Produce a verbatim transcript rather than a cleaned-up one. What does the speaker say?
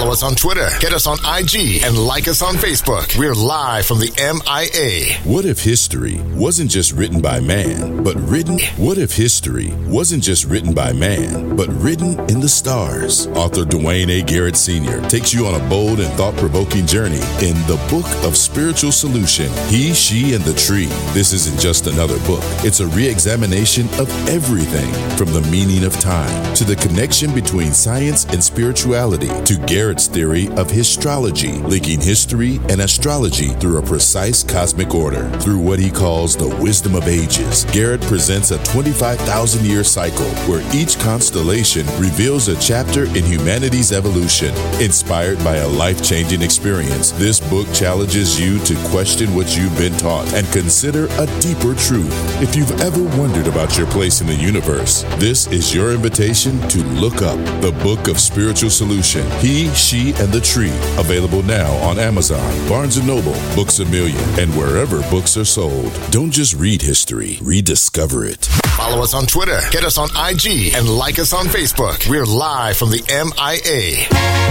Follow us on Twitter, get us on I G, and like us on Facebook. We're live from the M I A. What if history wasn't just written by man, but written? What if history wasn't just written by man, but written in the stars? Author Dwayne A. Garrett Senior takes you on a bold and thought-provoking journey in the Book of Spiritual Solution, He, She, and the Tree. This isn't just another book. It's a re-examination of everything from the meaning of time to the connection between science and spirituality to Garrett's theory of histrology, linking history and astrology through a precise cosmic order. Through what he calls the wisdom of ages, Garrett presents a twenty-five thousand year cycle where each constellation reveals a chapter in humanity's evolution. Inspired by a life-changing experience, this book challenges you to question what you've been taught and consider a deeper truth. If you've ever wondered about your place in the universe, this is your invitation to look up the Book of Spiritual Solution, He, She, and the Tree. Available now on Amazon, Barnes and Noble, Books A Million, and wherever books are sold. Don't just read history, rediscover it. Follow us on Twitter, get us on I G, and like us on Facebook. We're live from the M I A.